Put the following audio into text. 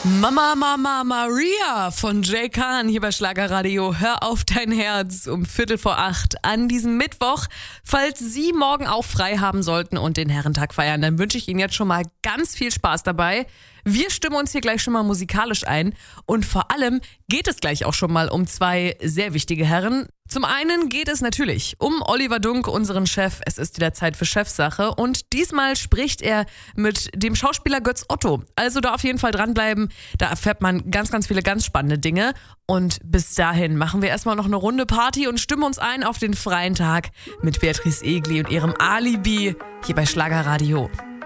Mama, Mama, Maria von Jay Khan hier bei Schlagerradio. Hör auf dein Herz um 7:45 an diesem Mittwoch. Falls Sie morgen auch frei haben sollten und den Herrentag feiern, dann wünsche ich Ihnen jetzt schon mal ganz viel Spaß dabei. Wir stimmen uns hier gleich schon mal musikalisch ein und vor allem geht es gleich auch schon mal um zwei sehr wichtige Herren. Zum einen geht es natürlich um Oliver Dunk, unseren Chef. Es ist wieder Zeit für Chefsache und diesmal spricht er mit dem Schauspieler Götz Otto. Also da auf jeden Fall dranbleiben, da erfährt man ganz, ganz viele ganz spannende Dinge. Und bis dahin machen wir erstmal noch eine Runde Party und stimmen uns ein auf den freien Tag mit Beatrice Egli und ihrem Alibi hier bei Schlagerradio.